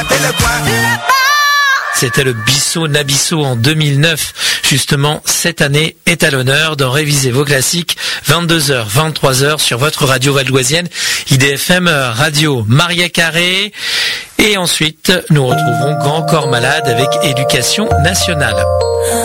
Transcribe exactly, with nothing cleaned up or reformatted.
C'était le Bissau Nabisso en deux mille neuf. Justement, cette année est à l'honneur d'en réviser vos classiques. vingt-deux heures, vingt-trois heures sur votre radio valdoisienne. I D F M Radio. Maria Carré. Et ensuite, nous retrouverons Grand Corps Malade avec Éducation Nationale.